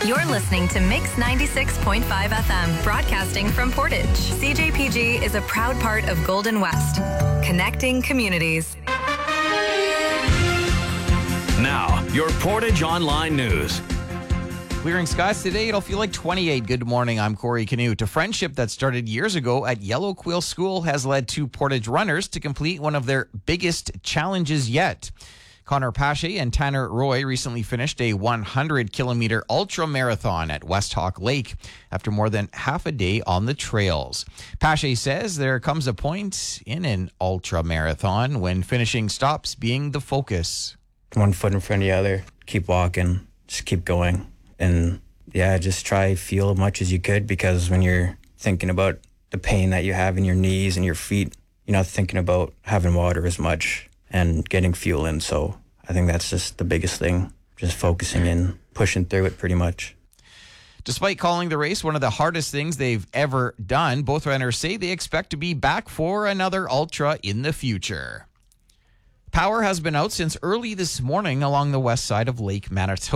You're listening to Mix 96.5 FM, broadcasting from Portage. CJPG is a proud part of Golden West, connecting communities. Now, your Portage Online News. Clearing skies today, it'll feel like 28. Good morning, I'm Corey Canute. A friendship that started years ago at Yellow Quill School has led two Portage runners to complete one of their biggest challenges yet. Connor Pache and Tanner Roy recently finished a 100-kilometer ultra marathon at West Hawk Lake after more than half a day on the trails. Pache says there comes a point in an ultra marathon when finishing stops being the focus. One foot in front of the other, keep walking, just keep going. And yeah, just try feel as much as you could, because when you're thinking about the pain that you have in your knees and your feet, you're not thinking about having water as much and getting fuel in. So I think that's just the biggest thing, just focusing in, pushing through it pretty much. Despite calling the race one of the hardest things they've ever done, both runners say they expect to be back for another ultra in the future. Power has been out since early this morning along the west side of Lake Manitoba.